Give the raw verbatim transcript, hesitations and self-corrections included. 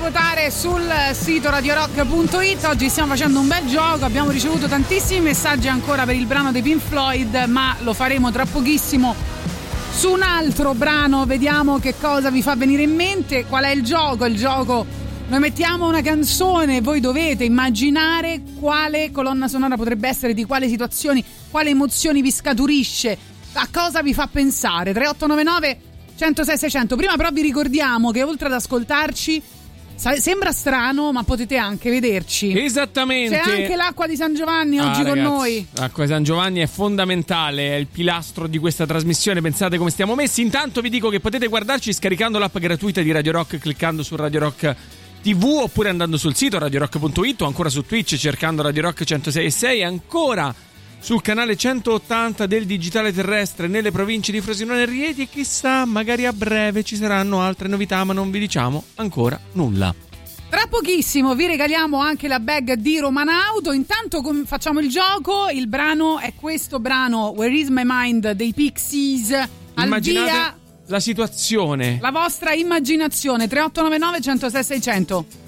votare sul sito radio rock punto it. Oggi stiamo facendo un bel gioco, abbiamo ricevuto tantissimi messaggi ancora per il brano dei Pink Floyd, ma lo faremo tra pochissimo su un altro brano. Vediamo che cosa vi fa venire in mente. Qual è il gioco? Il gioco: noi mettiamo una canzone, voi dovete immaginare quale colonna sonora potrebbe essere, di quale situazioni, quale emozioni vi scaturisce, a cosa vi fa pensare. Tre otto nove nove uno zero sei sei zero zero. Prima però vi ricordiamo che oltre ad ascoltarci, sembra strano, ma potete anche vederci. Esattamente. C'è anche l'acqua di San Giovanni oggi ah, con ragazzi, noi. L'acqua di San Giovanni è fondamentale, è il pilastro di questa trasmissione. Pensate come stiamo messi. Intanto vi dico che potete guardarci scaricando l'app gratuita di Radio Rock, cliccando su Radio Rock tivù, oppure andando sul sito radio rock punto it, o ancora su Twitch cercando Radio Rock centosei e sei, e ancora sul canale centottanta del digitale terrestre nelle province di Frosinone e Rieti. E chissà, magari a breve ci saranno altre novità, ma non vi diciamo ancora nulla. Tra pochissimo vi regaliamo anche la bag di Romanauto. Intanto com- facciamo il gioco. Il brano è questo brano, Where Is My Mind dei Pixies. Al Immaginate via la situazione, la vostra immaginazione. Tre otto nove nove uno zero sei sei zero zero.